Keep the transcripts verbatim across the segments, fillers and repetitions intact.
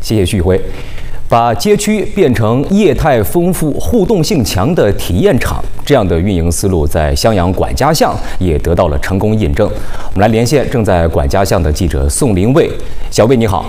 谢谢徐辉。把街区变成业态丰富、互动性强的体验场，这样的运营思路在襄阳管家巷也得到了成功印证。我们来连线正在管家巷的记者宋林卫，小卫你好。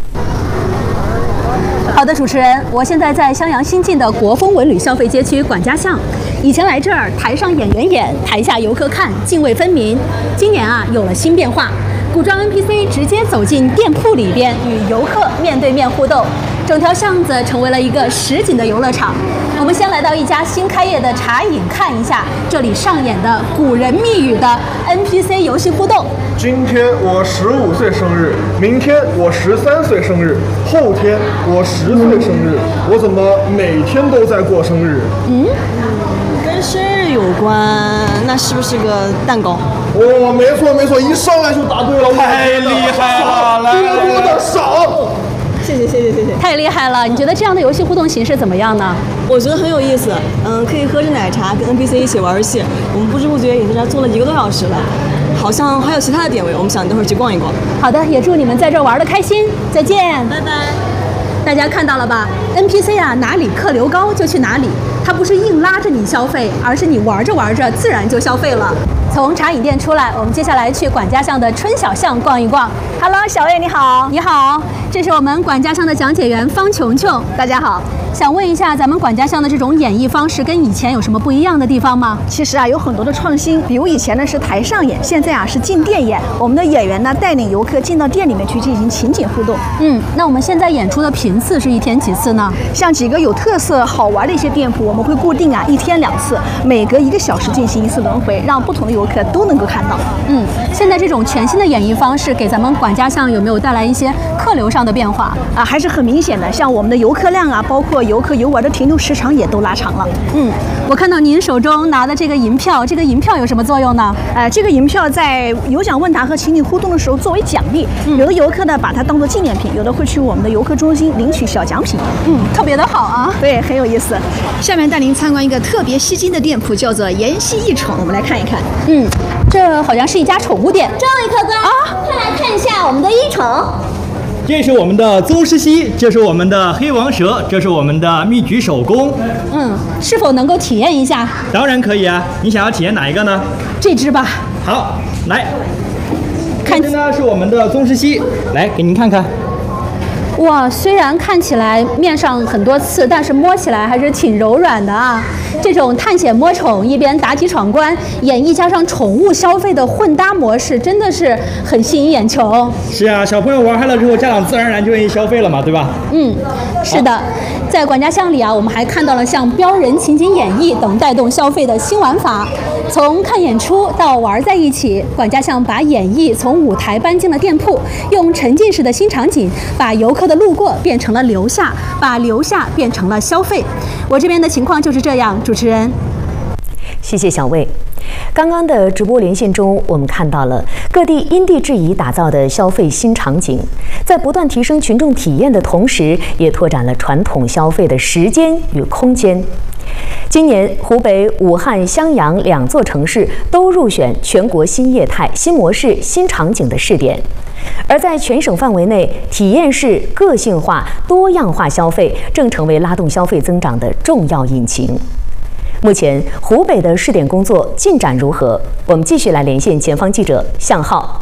好的，主持人，我现在在襄阳新进的国风文旅消费街区管家巷。以前来这儿，台上演员演，台下游客看，泾渭分明。今年啊，有了新变化，古装 N P C 直接走进店铺里边，与游客面对面互动。整条巷子成为了一个实景的游乐场。我们先来到一家新开业的茶饮，看一下这里上演的古人密语的 N P C 游戏互动。 今天我十五岁生日，明天我十三岁生日，后天我十岁生日，我怎么每天都在过生日？ 嗯，跟生日有关，那是不是个蛋糕？ 哦，没错没错，一上来就答对了， 太厉害了！来， 多多的少。 谢谢谢谢谢谢， 太厉害了！你觉得这样的游戏互动形式怎么样呢？ 我觉得很有意思，嗯，可以喝着奶茶跟 N P C 一起玩游戏。我们不知不觉也在这坐了一个多小时了，好像还有其他的点位，我们想等会儿去逛一逛。 好的，也祝你们在这儿玩得开心，再见， 拜拜。 大家看到了吧 ？N P C 啊，哪里客流高就去哪里，它不是硬拉着你消费，而是你玩着玩着自然就消费了。从茶饮店出来，我们接下来去管家巷的春晓巷逛一逛。Hello， 小魏你好，你好，这是我们管家巷的讲解员方琼琼，大家好。想问一下，咱们管家巷的这种演绎方式跟以前有什么不一样的地方吗？ 其实啊，有很多的创新，比如以前呢是台上演，现在啊是进店演。我们的演员呢带领游客进到店里面去进行情景互动。 嗯，那我们现在演出的频次是一天几次呢？ 像几个有特色、好玩的一些店铺，我们会固定啊一天两次，每隔一个小时进行一次轮回，让不同的游客都能够看到。 嗯，现在这种全新的演绎方式给咱们管家巷有没有带来一些客流上的变化啊？还是很明显的，像我们的游客量啊，包括游客游玩的停留时长也都拉长了。 嗯，我看到您手中拿的这个银票，这个银票有什么作用呢？ 呃，这个银票在有奖问答和情景互动的时候作为奖励，嗯、有的游客呢把它当做纪念品，有的会去我们的游客中心领取小奖品。 嗯，特别的好啊， 对，很有意思。下面带您参观一个特别吸睛的店铺，叫做妍希一宠，我们来看一看。 嗯，这好像是一家宠物店。 这位客官啊，快来看一下我们的一宠。 这是我们的宗师蜥，这是我们的黑王蛇，这是我们的蜜桔手工。 嗯，是否能够体验一下？ 当然可以啊，你想要体验哪一个呢？ 这只吧。 好，来， 看这呢是我们的宗师蜥，来给您看看。 哇，虽然看起来面上很多刺，但是摸起来还是挺柔软的啊。这种探险摸宠，一边答题闯关，演绎加上宠物消费的混搭模式，真的是很吸引眼球。 是啊，小朋友玩嗨了之后，家长自然而然就愿意消费了嘛，对吧？ 嗯，是的。在管家巷里啊，我们还看到了像标人情景演绎等带动消费的新玩法。从看演出到玩在一起，管家巷把演绎从舞台搬进了店铺，用沉浸式的新场景，把游客的路过变成了留下，把留下变成了消费。我这边的情况就是这样，主持人。 谢谢小魏。刚刚的直播连线中，我们看到了各地因地制宜打造的消费新场景，在不断提升群众体验的同时，也拓展了传统消费的时间与空间。今年，湖北武汉、襄阳两座城市都入选全国新业态、新模式、新场景的试点。而在全省范围内，体验式、个性化、多样化消费正成为拉动消费增长的重要引擎。目前，湖北的试点工作进展如何？我们继续来连线前方记者向浩。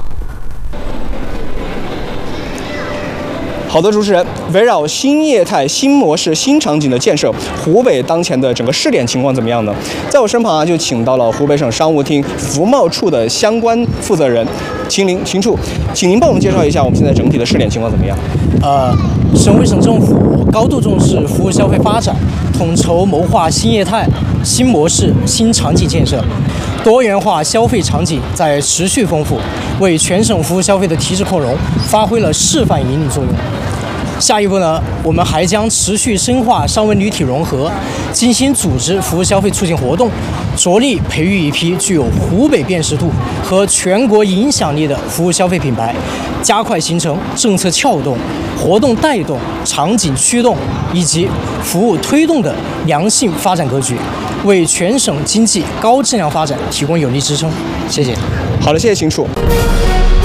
好的，主持人，围绕新业态、新模式、新场景的建设，湖北当前的整个试点情况怎么样呢？在我身旁啊，就请到了湖北省商务厅服贸处的相关负责人秦林秦处，请您帮我们介绍一下我们现在整体的试点情况怎么样？ 呃，省委省政府高度重视服务消费发展，统筹谋划新业态、新模式、新场景建设，多元化消费场景在持续丰富，为全省服务消费的提质扩容发挥了示范引领作用。下一步呢，我们还将持续深化商文旅体融合，精心组织服务消费促进活动，着力培育一批具有湖北辨识度和全国影响力的服务消费品牌，加快形成政策撬动、活动带动、场景驱动以及服务推动的良性发展格局，为全省经济高质量发展提供有力支撑。谢谢。 好的，谢谢秦处。